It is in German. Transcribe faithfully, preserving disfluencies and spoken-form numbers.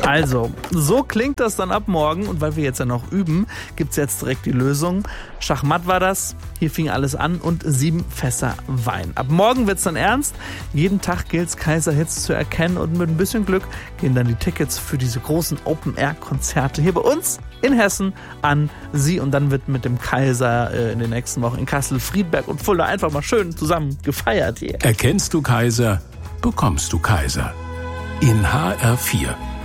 Also, so klingt das dann ab morgen. Und weil wir jetzt ja noch üben, gibt's jetzt direkt die Lösung. Schachmatt war das. Hier fing alles an und sieben Fässer Wein. Ab morgen wird's dann ernst. Jeden Tag gilt's, Kaiser-Hits zu erkennen. Und mit ein bisschen Glück gehen dann die Tickets für diese großen Open-Air-Konzerte hier bei uns in Hessen an Sie. Und dann wird mit dem Kaiser äh, in den nächsten Wochen in Kassel, Friedberg und Fulda einfach mal schön zusammen gefeiert hier. Erkennst du Kaiser, bekommst du Kaiser. In H R vier.